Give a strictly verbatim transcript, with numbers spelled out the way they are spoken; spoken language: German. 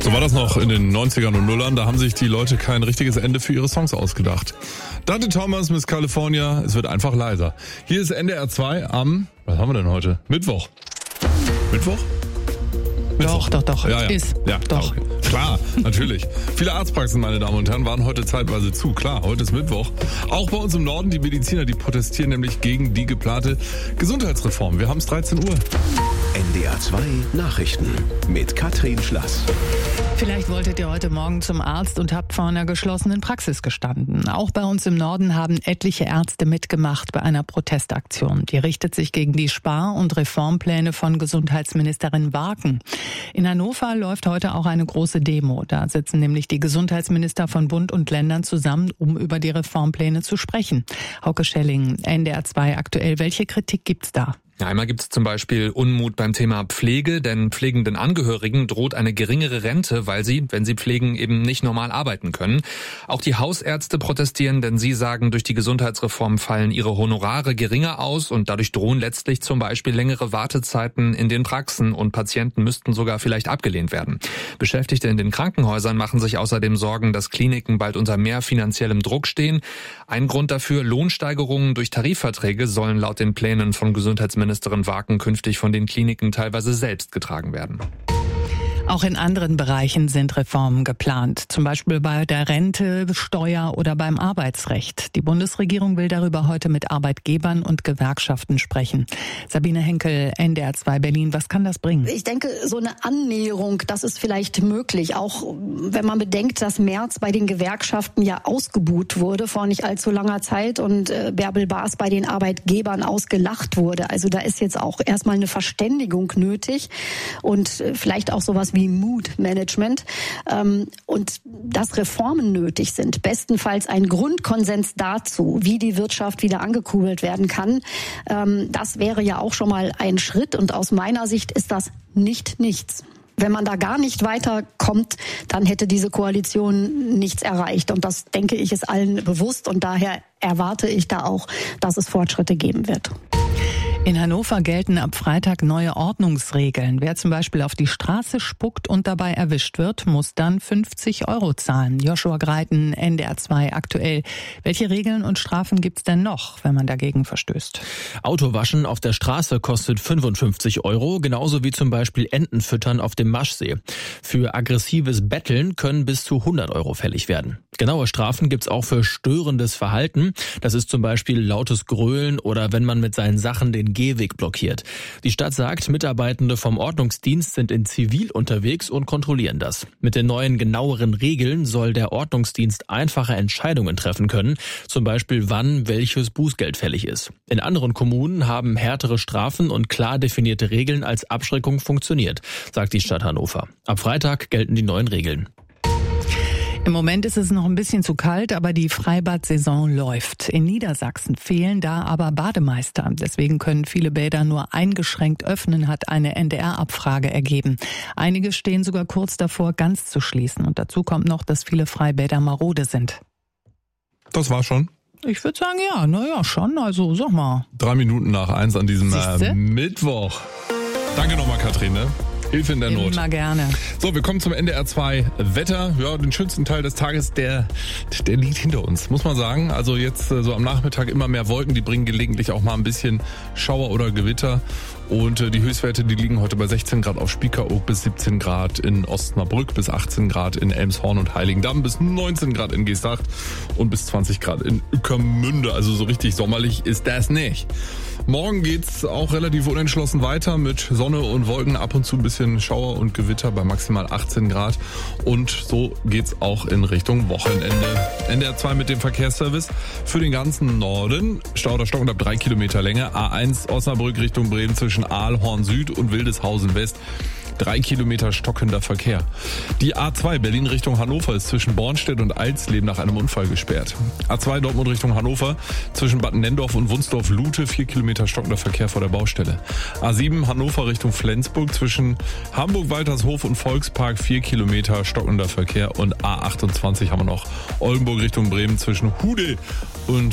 So war das noch in den neunzigern und Nullern. Da haben sich die Leute kein richtiges Ende für ihre Songs ausgedacht. Dante Thomas, Miss California, es wird einfach leiser. Hier ist N D R zwei am, was haben wir denn heute? Mittwoch. Mittwoch? Doch, doch, doch. Ja, ja. Ist. Ja, doch. Okay. Klar, natürlich. Viele Arztpraxen, meine Damen und Herren, waren heute zeitweise zu. Klar, heute ist Mittwoch. Auch bei uns im Norden die Mediziner, die protestieren nämlich gegen die geplante Gesundheitsreform. Wir haben es dreizehn Uhr. N D R zwei Nachrichten mit Katrin Schlass. Vielleicht wolltet ihr heute Morgen zum Arzt und habt vor einer geschlossenen Praxis gestanden. Auch bei uns im Norden haben etliche Ärzte mitgemacht bei einer Protestaktion. Die richtet sich gegen die Spar- und Reformpläne von Gesundheitsministerin Waken. In Hannover läuft heute auch eine große Demo. Da sitzen nämlich die Gesundheitsminister von Bund und Ländern zusammen, um über die Reformpläne zu sprechen. Hauke Schelling, N D R zwei aktuell. Welche Kritik gibt's da? Ja, einmal gibt es zum Beispiel Unmut beim Thema Pflege, denn pflegenden Angehörigen droht eine geringere Rente, weil sie, wenn sie pflegen, eben nicht normal arbeiten können. Auch die Hausärzte protestieren, denn sie sagen, durch die Gesundheitsreform fallen ihre Honorare geringer aus und dadurch drohen letztlich zum Beispiel längere Wartezeiten in den Praxen und Patienten müssten sogar vielleicht abgelehnt werden. Beschäftigte in den Krankenhäusern machen sich außerdem Sorgen, dass Kliniken bald unter mehr finanziellem Druck stehen. Ein Grund dafür, Lohnsteigerungen durch Tarifverträge sollen laut den Plänen von Gesundheitsministerin Ministerin Waken künftig von den Kliniken teilweise selbst getragen werden. Auch in anderen Bereichen sind Reformen geplant, zum Beispiel bei der Rente, Steuer oder beim Arbeitsrecht. Die Bundesregierung will darüber heute mit Arbeitgebern und Gewerkschaften sprechen. Sabine Henkel, N D R zwei Berlin, was kann das bringen? Ich denke, so eine Annäherung, das ist vielleicht möglich, auch wenn man bedenkt, dass Merz bei den Gewerkschaften ja ausgebuht wurde vor nicht allzu langer Zeit und äh, Bärbel Baas bei den Arbeitgebern ausgelacht wurde. Also da ist jetzt auch erstmal eine Verständigung nötig und äh, vielleicht auch sowas wie Mood-Management ähm, und dass Reformen nötig sind. Bestenfalls ein Grundkonsens dazu, wie die Wirtschaft wieder angekurbelt werden kann. Ähm, das wäre ja auch schon mal ein Schritt und aus meiner Sicht ist das nicht nichts. Wenn man da gar nicht weiterkommt, dann hätte diese Koalition nichts erreicht. Und das, denke ich, ist allen bewusst. Und daher erwarte ich da auch, dass es Fortschritte geben wird. In Hannover gelten ab Freitag neue Ordnungsregeln. Wer zum Beispiel auf die Straße spuckt und dabei erwischt wird, muss dann fünfzig Euro zahlen. Joshua Greiten, N D R zwei aktuell. Welche Regeln und Strafen gibt's denn noch, wenn man dagegen verstößt? Autowaschen auf der Straße kostet fünfundfünfzig Euro, genauso wie zum Beispiel Entenfüttern auf dem Maschsee. Für aggressives Betteln können bis zu hundert Euro fällig werden. Genaue Strafen gibt's auch für störendes Verhalten. Das ist zum Beispiel lautes Grölen oder wenn man mit seinen Sachen den Gehweg blockiert. Die Stadt sagt, Mitarbeitende vom Ordnungsdienst sind in Zivil unterwegs und kontrollieren das. Mit den neuen genaueren Regeln soll der Ordnungsdienst einfache Entscheidungen treffen können, zum Beispiel wann welches Bußgeld fällig ist. In anderen Kommunen haben härtere Strafen und klar definierte Regeln als Abschreckung funktioniert, sagt die Stadt Hannover. Ab Freitag gelten die neuen Regeln. Im Moment ist es noch ein bisschen zu kalt, aber die Freibad-Saison läuft. In Niedersachsen fehlen da aber Bademeister. Deswegen können viele Bäder nur eingeschränkt öffnen, hat eine N D R-Abfrage ergeben. Einige stehen sogar kurz davor, ganz zu schließen. Und dazu kommt noch, dass viele Freibäder marode sind. Das war schon. Ich würde sagen, ja, naja, schon. Also, sag mal. Drei Minuten nach eins an diesem Siehste? äh, Mittwoch. Danke nochmal, Katrin, ne? Hilfe in der Not. Immer gerne. So, wir kommen zum N D R zwei Wetter. Ja, den schönsten Teil des Tages, der, der liegt hinter uns, muss man sagen. Also jetzt so am Nachmittag immer mehr Wolken, die bringen gelegentlich auch mal ein bisschen Schauer oder Gewitter. Und äh, die Höchstwerte, die liegen heute bei sechzehn Grad auf Spiekeroog, bis siebzehn Grad in Osnabrück, bis achtzehn Grad in Elmshorn und Heiligendamm, bis neunzehn Grad in Geesthacht und bis zwanzig Grad in Ueckermünde. Also so richtig sommerlich ist das nicht. Morgen geht's auch relativ unentschlossen weiter mit Sonne und Wolken, ab und zu ein bisschen Schauer und Gewitter bei maximal achtzehn Grad. Und so geht's auch in Richtung Wochenende. N D R zwei mit dem Verkehrsservice für den ganzen Norden. Stau oder Stocken ab drei Kilometer Länge. A eins Osnabrück Richtung Bremen zwischen Aalhorn Süd und Wildeshausen West. Drei Kilometer stockender Verkehr. Die A zwei Berlin Richtung Hannover ist zwischen Bornstedt und Alsleben nach einem Unfall gesperrt. A zwei Dortmund Richtung Hannover zwischen Bad Nendorf und Wunsdorf-Lute vier Kilometer stockender Verkehr vor der Baustelle. A sieben Hannover Richtung Flensburg zwischen Hamburg-Waltershof und Volkspark vier Kilometer stockender Verkehr und A achtundzwanzig haben wir noch Oldenburg Richtung Bremen zwischen Hude und